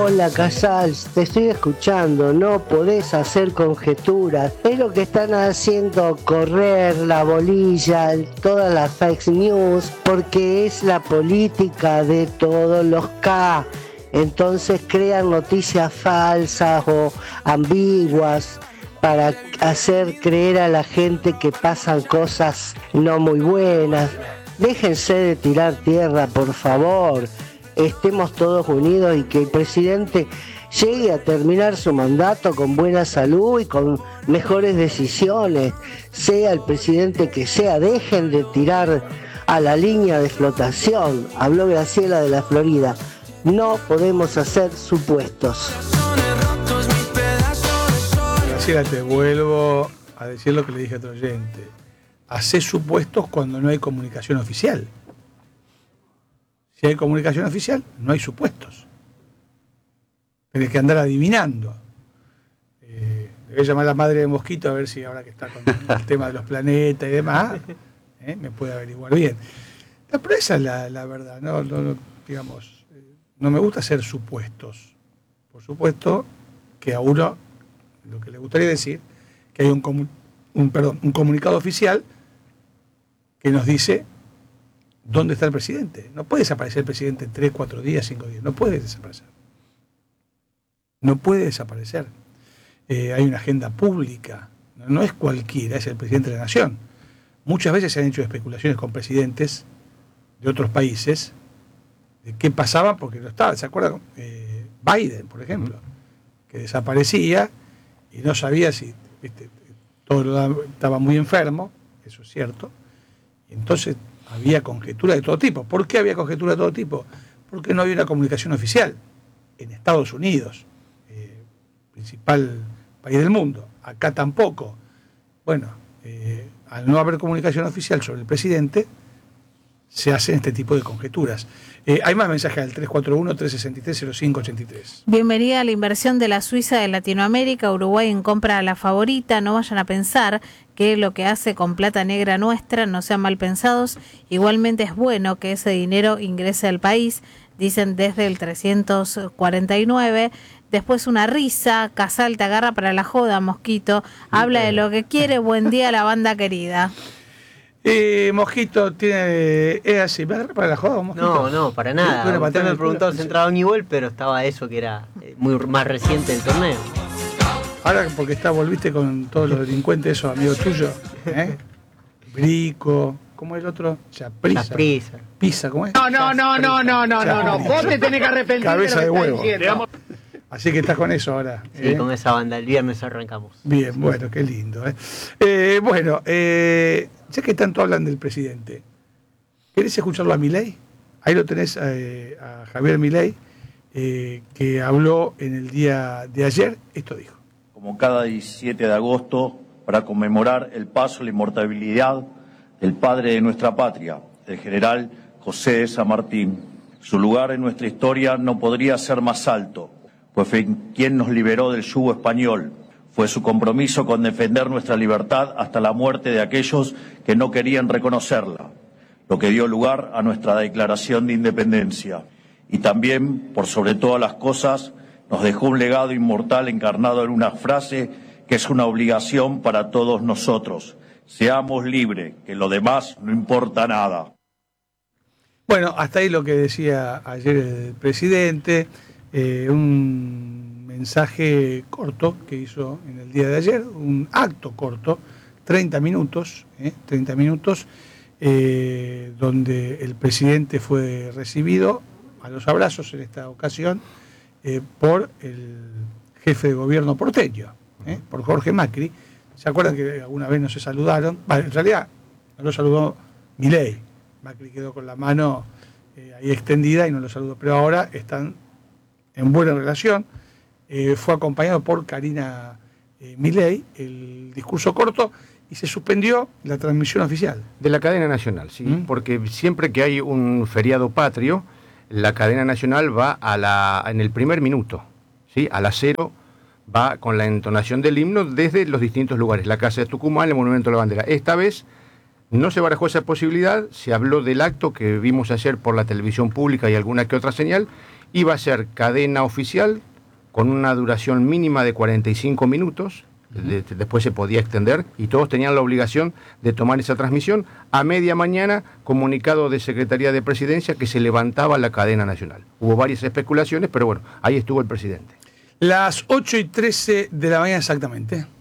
Hola Casals, te estoy escuchando, no podés hacer conjeturas, es lo que están haciendo correr la bolilla, todas las fake news, porque es la política de todos los K, entonces crean noticias falsas o ambiguas para hacer creer a la gente que pasan cosas no muy buenas. Déjense de tirar tierra, por favor. Estemos todos unidos y que el presidente llegue a terminar su mandato con buena salud y con mejores decisiones, sea el presidente que sea. Dejen de tirar a la línea de flotación. Habló Graciela de la Florida. No podemos hacer supuestos. Graciela, te vuelvo a decir lo que le dije a otro oyente. Hacé supuestos cuando no hay comunicación oficial. Si hay comunicación oficial, no hay supuestos. Tenés que andar adivinando. Le voy a llamar a la madre de Mosquito a ver si ahora que está con el tema de los planetas y demás, me puede averiguar bien. Pero esa es la verdad. No, digamos, no me gusta hacer supuestos. Por supuesto que a uno lo que le gustaría decir que hay un comunicado oficial que nos dice ¿dónde está el presidente? No puede desaparecer el presidente en 3, 4 días, 5 días. No puede desaparecer. No puede desaparecer. Hay una agenda pública. No es cualquiera, es el presidente de la nación. Muchas veces se han hecho especulaciones con presidentes de otros países de qué pasaba porque no estaba. ¿Se acuerdan? Biden, por ejemplo, que desaparecía y no sabía si estaba muy enfermo, eso es cierto. Y entonces había conjeturas de todo tipo. ¿Por qué había conjeturas de todo tipo? Porque no había una comunicación oficial en Estados Unidos, principal país del mundo. Acá tampoco. Bueno, al no haber comunicación oficial sobre el presidente, se hacen este tipo de conjeturas. Hay más mensajes al 341-363-0583. Bienvenida a la inversión de la Suiza de Latinoamérica. Uruguay en compra a la favorita. No vayan a pensar que lo que hace con plata negra nuestra, no sean mal pensados. Igualmente es bueno que ese dinero ingrese al país, dicen desde el 349. Después una risa. Casal te agarra para la joda, Mosquito. Habla de lo que quiere. Buen día, la banda querida. Mosquito tiene. ¿Es así? ¿Me agarra para la joda, Mosquito? No, para nada. Usted me preguntó el centrado Newell, pero estaba eso que era muy más reciente del torneo. Ahora porque volviste con todos los delincuentes, esos amigos tuyos, Brico, ¿cómo es el otro? Chaprisa. Pisa, ¿cómo es? No. Vos te tenés que arrepentir. Cabeza de huevo. Así que estás con eso ahora. Sí, con esa banda. El viernes arrancamos. Bien, bueno, qué lindo. Ya que tanto hablan del presidente, ¿querés escucharlo a Milei? Ahí lo tenés a Javier Milei, que habló en el día de ayer. Esto dijo. Como cada 17 de agosto, para conmemorar el paso a la inmortalidad del padre de nuestra patria, el general José de San Martín. Su lugar en nuestra historia no podría ser más alto, pues fue quien nos liberó del yugo español. Fue su compromiso con defender nuestra libertad hasta la muerte de aquellos que no querían reconocerla, lo que dio lugar a nuestra declaración de independencia. Y también, por sobre todas las cosas, nos dejó un legado inmortal encarnado en una frase que es una obligación para todos nosotros. Seamos libres, que lo demás no importa nada. Bueno, hasta ahí lo que decía ayer el presidente, un mensaje corto que hizo en el día de ayer, un acto corto, 30 minutos, donde el presidente fue recibido a los abrazos en esta ocasión por el jefe de gobierno porteño, por Jorge Macri. ¿Se acuerdan que alguna vez no se saludaron? Bueno, en realidad no lo saludó Milei. Macri quedó con la mano ahí extendida y no lo saludó, pero ahora están en buena relación. Fue acompañado por Karina Milei, el discurso corto, y se suspendió la transmisión oficial. De la cadena nacional, sí, porque siempre que hay un feriado patrio, la cadena nacional va en el primer minuto, ¿sí? A las 0 va con la entonación del himno desde los distintos lugares, la Casa de Tucumán, el Monumento a la Bandera. Esta vez no se barajó esa posibilidad, se habló del acto que vimos ayer por la televisión pública y alguna que otra señal, Iba a ser cadena oficial con una duración mínima de 45 minutos, después se podía extender y todos tenían la obligación de tomar esa transmisión. A media mañana, comunicado de Secretaría de Presidencia que se levantaba la cadena nacional. Hubo varias especulaciones, pero bueno, ahí estuvo el presidente. Las 8:13 de la mañana exactamente.